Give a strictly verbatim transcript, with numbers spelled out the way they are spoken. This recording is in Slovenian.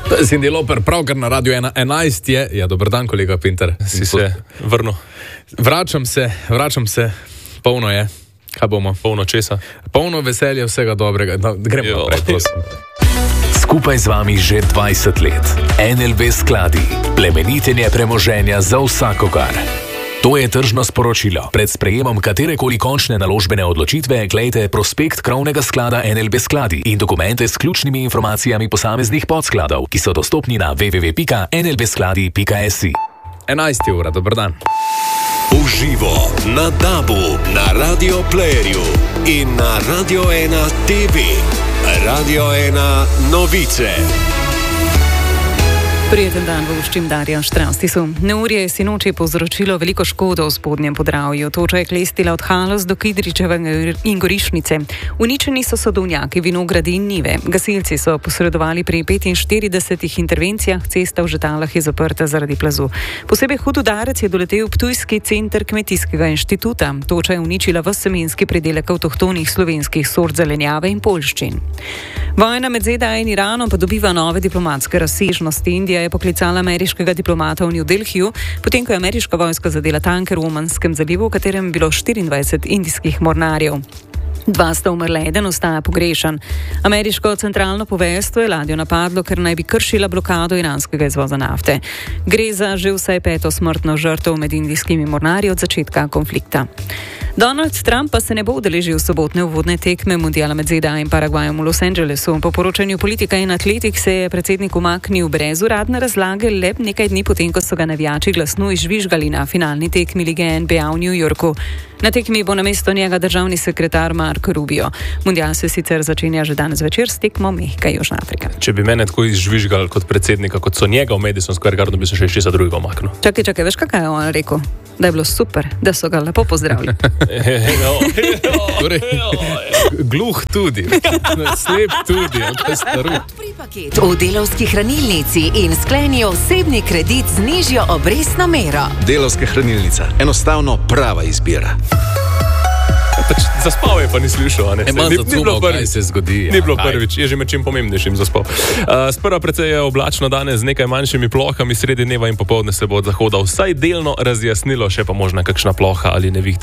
Cindy Lauper, pravkar na Radio enajst je. Ja, dober dan, kolega Pinter. Si se vrnil? Vračam se, vračam se. Polno je. Kaj bomo? Polno česa? Polno veselja, vsega dobrega. No, gremo jo, naprej, prosim. Skupaj z vami že dvajset let. N L B skladi. Plemenitenje premoženja za vsakogar. To je tržno sporočilo. Pred sprejemom katerekoli končne naložbene odločitve glejte prospekt krovnega sklada N L B skladi in dokumente s ključnimi informacijami posameznih podskladov, ki so dostopni na w w w pika n l b skladi pika s i. enajsta ura, dober dan. Uživo na Dabu, na Radio Playerju in na Radio ena T V. Radio ena novice. Prijeten dan voščim Darja Štrastisu. Neurje je sinoči povzročilo veliko škodo v spodnjem Podravju. Toča je klestila od Haloz do Kidričeve in Gorišnice. Uničeni so sadovnjaki, vinogradi in njive. Gasilci so posredovali pri petinštiridesetih intervencijah, cesta v Žetalah je zaprta zaradi plazu. Posebej hud udarec je doletel Ptujski center Kmetijskega inštituta. Toča je uničila ves semenski pridelek avtohtonih slovenskih sort zelenjave in poljščin. Vojna med Z D A in Iranom pa dobiva nove diplomatske razsežnosti. Indija je poklicala ameriškega diplomata v New Delhiju, potem ko je ameriška vojska zadela tanker v Omanskem zalivu, v katerem je bilo štiriindvajset indijskih mornarjev. Dva sta umrla, eden ostaja pogrešan. Ameriško centralno poveljstvo je ladjo napadlo, ker naj bi kršila blokado iranskega izvoza nafte. Gre za že vsaj peto smrtno žrtev med indijskimi mornarji od začetka konflikta. Donald Trump pa se ne bo udeležil sobotne uvodne tekme mundiala med Z D A in Paragvajem v Los Angelesu. Po poročanju Politika in Atletik se je predsednik umaknil brez uradne razlage le nekaj dni potem, ko so ga navijači glasno izžvižgali na finalni tekmi lige N B A v New Yorku. Na tekmi bo namesto njega državni sekretar Marco Rubio. Mundial se sicer začenja že danes večer s tekmo Mehika Južna Afrika. Če bi mene tako izžvižgali kot predsednika, kot so njega v Madison Square Gardenu, bi se še česa drugega omaknil. Čakaj, čakaj, veš kaj je on rekel? Da je bilo super, da so ga lepo pozdravili. Torej, gluh tudi, slep tudi, ali pa starut. Paket v Delavski hranilnici in skleni osebni kredit z nižjo obrestno mero. Delavska hranilnica, enostavno prava izbira. Pač zaspal je, pa ni slišal. E, manj zacumal, kaj se zgodi. Ni bilo prvič, je že med čim pomembnejšim zaspal. Uh, sprva precej je oblačno danes z nekaj manjšimi plohami, sredi dneva in popoldne se bo od zahoda vsaj delno razjasnilo, še pa možna kakšna ploha ali nevihta.